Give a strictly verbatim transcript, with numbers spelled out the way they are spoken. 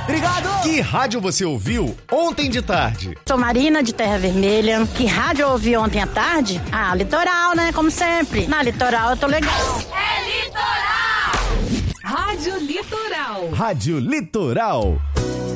Obrigado! Que rádio você ouviu ontem de tarde? Sou Marina de Terra Vermelha. Que rádio eu ouvi ontem à tarde? Ah, Litoral, né? Como sempre. Na Litoral eu tô legal. É Litoral! Rádio Litoral. Rádio Litoral.